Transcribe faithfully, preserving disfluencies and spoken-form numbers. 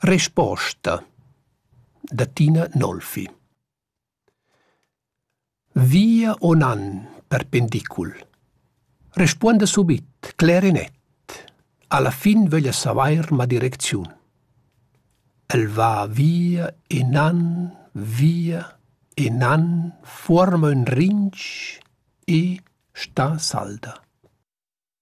Resposta da Tina Nolfi. Via o nan perpendicul. Responda subit, clar e net. Alla fin voglia savair ma direcziun. El va via e nan, via e nan, forma un rinch e sta salda.